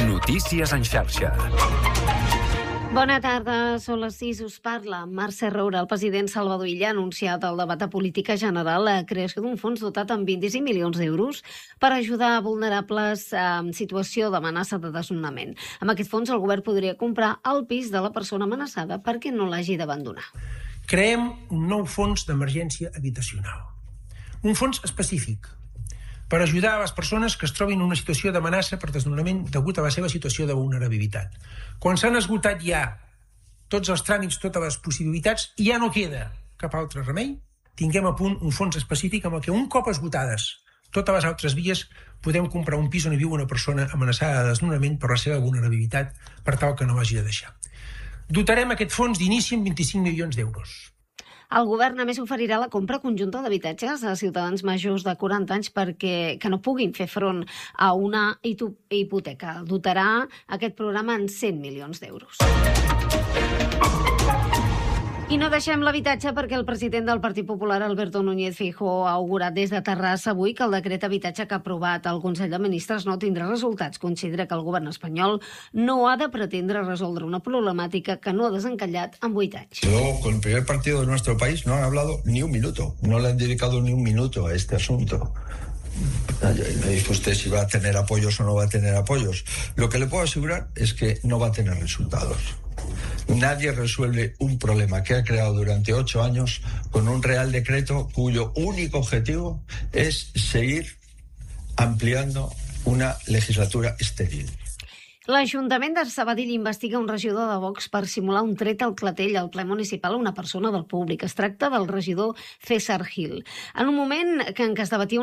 Notícies en xarxa. Bona tarda, són les 6, us parla Mercè Roura. El president Salvador Illa ha anunciat al debat de política general la creació d'un fons dotat amb 25 milions d'euros per ajudar a vulnerables en situació d'amenaça de desnonament. Amb aquest fons el govern podria comprar el pis de la persona amenaçada perquè no l'hagi d'abandonar. Creem un nou fons d'emergència habitacional. Un fons específic per ajudar a les persones que es trobin en una situació d'amenaça per desnonament degut a la seva situació de vulnerabilitat. Quan s'han esgotat ja tots els tràmits, totes les possibilitats, i ja no queda cap altre remei, tinguem a punt un fons específic amb el que un cop esgotades totes les altres vies podem comprar un pis on hi viu una persona amenaçada de desnonament per la seva vulnerabilitat per tal que no l'hagi de deixar. Dotarem aquest fons d'inici amb 25 milions d'euros. El govern a més oferirà la compra conjunta d'habitatges a ciutadans majors de 40 anys que no puguin fer front a una hipoteca. Dotarà aquest programa en 100 milions d'euros. I no deixem l'habitatge perquè el president del Partit Popular, Alberto Núñez Feijóo, ha augurat des de Terrassa avui que el decret d'habitatge que ha aprovat el Consell de Ministres no tindrà resultats. Considera que el govern espanyol no ha de pretendre resoldre una problemàtica que no ha desencallat en 8 anys. Luego, con el primer partido de nuestro país no han hablado ni un minuto, no le han dedicado ni un minuto a este asunto. Me dice usted si va a tener apoyos o no va a tener apoyos. Lo que le puedo asegurar es que no va a tener resultados. Nadie resuelve un problema que ha creado durante 8 años con un real decreto cuyo único objetivo es seguir ampliando una legislatura estéril. L'Ajuntament de Sabadell investiga un regidor de Vox per simular un tret al clatell al ple municipal a una persona del públic. Es tracta del regidor César Gil. En un moment en què es debatia